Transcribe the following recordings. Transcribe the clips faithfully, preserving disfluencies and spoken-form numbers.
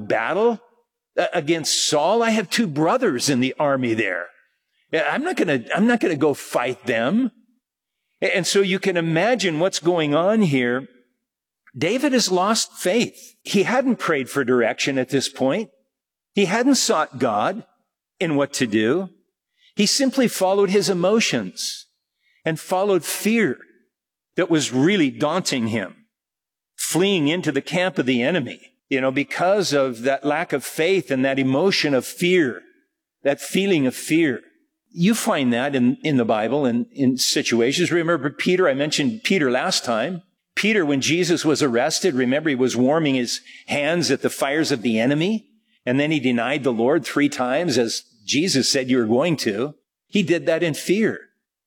battle against Saul? I have two brothers in the army there. I'm not going to, I'm not going to go fight them. And so you can imagine what's going on here. David has lost faith. He hadn't prayed for direction at this point. He hadn't sought God in what to do. He simply followed his emotions and followed fear that was really daunting him, fleeing into the camp of the enemy, you know, because of that lack of faith and that emotion of fear, that feeling of fear. You find that in, in the Bible and in situations. Remember Peter? I mentioned Peter last time. Peter, when Jesus was arrested, remember he was warming his hands at the fires of the enemy, and then he denied the Lord three times, as Jesus said you were going to. He did that in fear.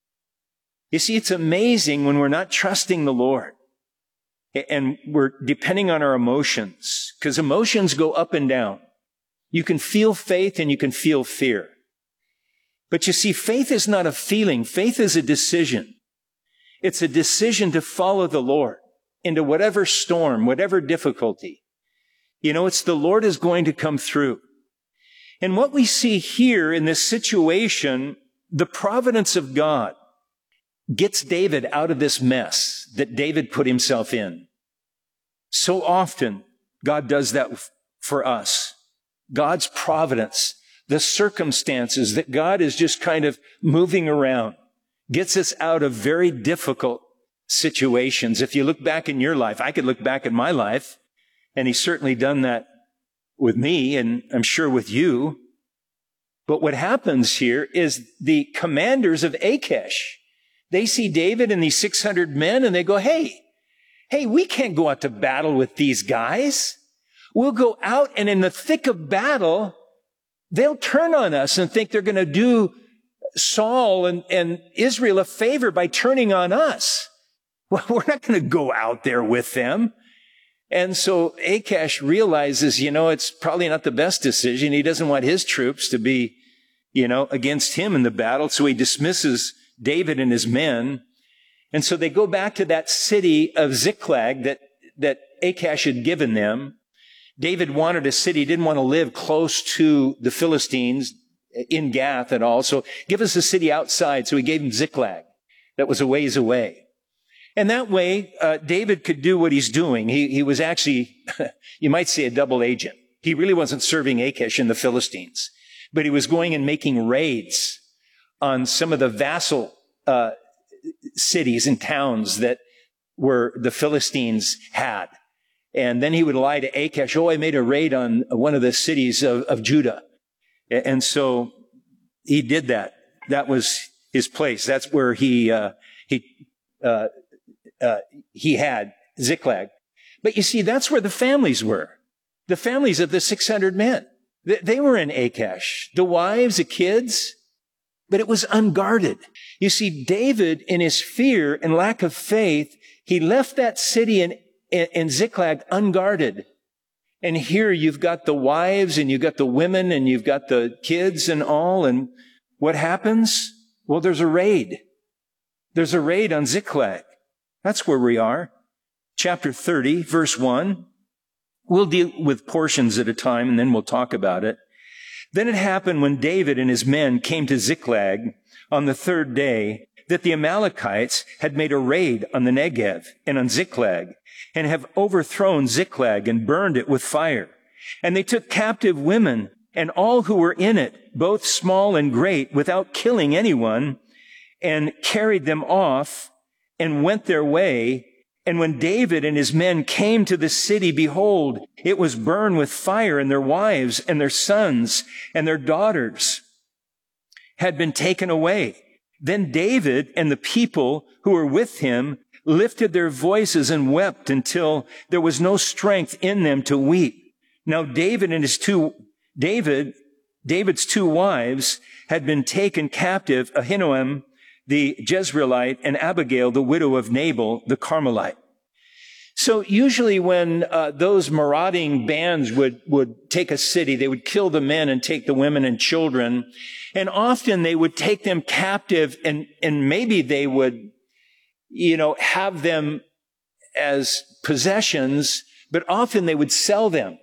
You see, it's amazing when we're not trusting the Lord and we're depending on our emotions, because emotions go up and down. You can feel faith and you can feel fear. But you see, faith is not a feeling. Faith is a decision. It's a decision to follow the Lord into whatever storm, whatever difficulty. You know, it's the Lord is going to come through. And what we see here in this situation, the providence of God gets David out of this mess that David put himself in. So often, God does that for us. God's providence, the circumstances that God is just kind of moving around, gets us out of very difficult situations. If you look back in your life, I could look back at my life, and he's certainly done that with me, and I'm sure with you. But what happens here is the commanders of Achish, they see David and these six hundred men, and they go, hey, hey, we can't go out to battle with these guys. We'll go out, and in the thick of battle, they'll turn on us and think they're going to do Saul and, and Israel a favor by turning on us. Well, we're not going to go out there with them. And so Achish realizes, you know, it's probably not the best decision. He doesn't want his troops to be, you know, against him in the battle. So he dismisses David and his men. And so they go back to that city of Ziklag that, that Achish had given them. David wanted a city, didn't want to live close to the Philistines in Gath at all. So give us a city outside. So he gave him Ziklag. That was a ways away. And that way, uh, David could do what he's doing. He, he was actually, you might say, a double agent. He really wasn't serving Achish and the Philistines, but he was going and making raids on some of the vassal uh, cities and towns that were the Philistines had. And then he would lie to Achish, oh, I made a raid on one of the cities of, of Judah. And so he did that. That was his place. That's where he, uh, he, uh, uh, he had Ziklag. But you see, that's where the families were. The families of the six hundred men. They, they were in Achish. The wives, the kids. But it was unguarded. You see, David, in his fear and lack of faith, he left that city in, in, in Ziklag unguarded. And here you've got the wives and you've got the women and you've got the kids and all. And what happens? Well, there's a raid. There's a raid on Ziklag. That's where we are. Chapter thirty, verse one. We'll deal with portions at a time and then we'll talk about it. Then it happened when David and his men came to Ziklag on the third day that the Amalekites had made a raid on the Negev and on Ziklag and have overthrown Ziklag and burned it with fire. And they took captive women and all who were in it, both small and great, without killing anyone, and carried them off and went their way. And when David and his men came to the city, behold, it was burned with fire, and their wives and their sons and their daughters had been taken away. Then David and the people who were with him lifted their voices and wept until there was no strength in them to weep. Now David and his two, David, David's two wives had been taken captive, Ahinoam the Jezreelite and Abigail, the widow of Nabal, the Carmelite. So usually when uh, those marauding bands would, would take a city, they would kill the men and take the women and children. And often they would take them captive and, and maybe they would, you know, have them as possessions, but often they would sell them